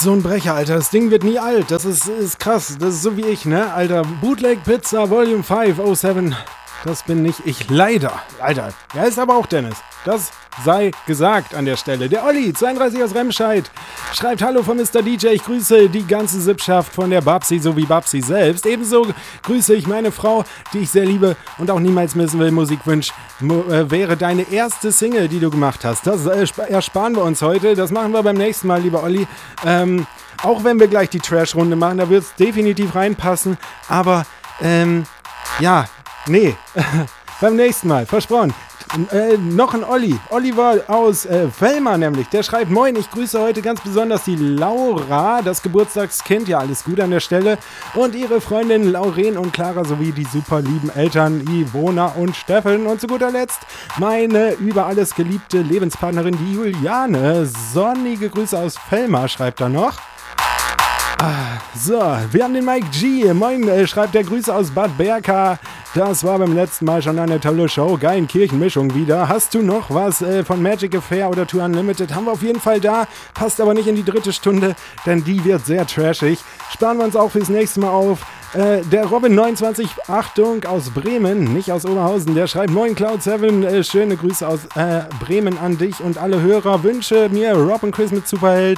so ein Brecher, Alter. Das Ding wird nie alt. Das ist krass. Das ist so wie ich, ne? Alter, Bootleg Pizza Volume 507. Das bin nicht ich, leider. Alter, er ist aber auch Dennis. Das sei gesagt an der Stelle. Der Olli, 32 aus Remscheid, schreibt: Hallo von Mr. DJ, ich grüße die ganze Sippschaft von der Babsi sowie Babsi selbst. Ebenso grüße ich meine Frau, die ich sehr liebe und auch niemals missen will. Musikwunsch wäre deine erste Single, die du gemacht hast. Das ersparen wir uns heute. Das machen wir beim nächsten Mal, lieber Olli. Auch wenn wir gleich die Trash-Runde machen, da wird es definitiv reinpassen. Aber, ja, nee, beim nächsten Mal, versprochen. Noch ein Olli, Oliver aus Fellmar nämlich, der schreibt: Moin, ich grüße heute ganz besonders die Laura, das Geburtstagskind, ja, alles gut an der Stelle, und ihre Freundin Lauren und Clara sowie die super lieben Eltern Ivona und Steffen und zu guter Letzt meine über alles geliebte Lebenspartnerin, die Juliane. Sonnige Grüße aus Fellmar, schreibt er noch. So, wir haben den Mike G. Moin, schreibt der: Grüße aus Bad Berka. Das war beim letzten Mal schon eine tolle Show. Geilen Kirchenmischung wieder. Hast du noch was von Magic Affair oder Tour Unlimited? Haben wir auf jeden Fall da. Passt aber nicht in die dritte Stunde, denn die wird sehr trashig. Sparen wir uns auch fürs nächste Mal auf. Der Robin29, Achtung, aus Bremen, nicht aus Oberhausen, der schreibt: Moin Cloud7, schöne Grüße aus Bremen an dich und alle Hörer. Wünsche mir Rob und Chris mit Superheld,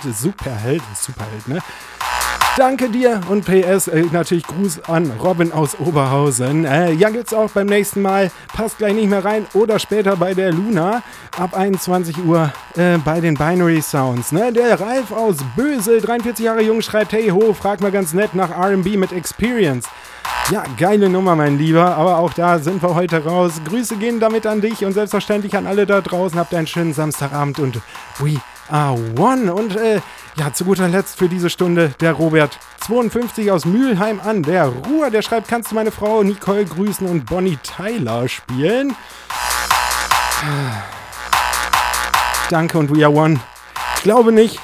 ne? Danke dir und PS, natürlich Gruß an Robin aus Oberhausen. Ja, gibt's auch beim nächsten Mal. Passt gleich nicht mehr rein oder später bei der Luna ab 21 Uhr bei den Binary Sounds. Ne? Der Ralf aus Bösel, 43 Jahre jung, schreibt: Hey ho, frag mal ganz nett nach R&B mit Experience. Ja, geile Nummer, mein Lieber, aber auch da sind wir heute raus. Grüße gehen damit an dich und selbstverständlich an alle da draußen. Habt einen schönen Samstagabend und we are one. Und ja, zu guter Letzt für diese Stunde der Robert, 52 aus Mülheim an der Ruhr. Der schreibt: Kannst du meine Frau Nicole grüßen und Bonnie Tyler spielen? Danke und we are one. Ich glaube nicht.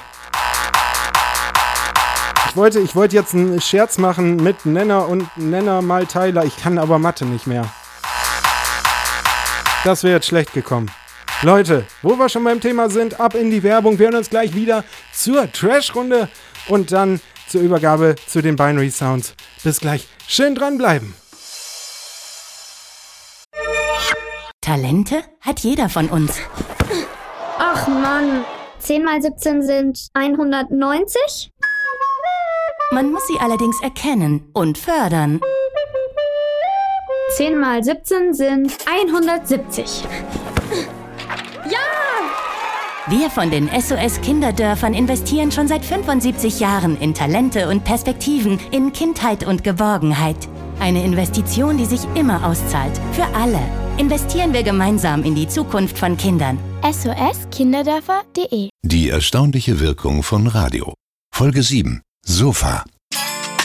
Ich wollte jetzt einen Scherz machen mit Nenner und Nenner mal Tyler. Ich kann aber Mathe nicht mehr. Das wäre jetzt schlecht gekommen. Leute, wo wir schon beim Thema sind, ab in die Werbung. Wir hören uns gleich wieder zur Trash-Runde und dann zur Übergabe zu den Binary Sounds. Bis gleich. Schön dranbleiben. Talente hat jeder von uns. Ach Mann, 10 mal 17 sind 190? Man muss sie allerdings erkennen und fördern. 10 mal 17 sind 170. Ja! Wir von den SOS Kinderdörfern investieren schon seit 75 Jahren in Talente und Perspektiven, in Kindheit und Geborgenheit. Eine Investition, die sich immer auszahlt. Für alle. Investieren wir gemeinsam in die Zukunft von Kindern. SOS-Kinderdörfer.de. Die erstaunliche Wirkung von Radio. Folge 7. Sofa.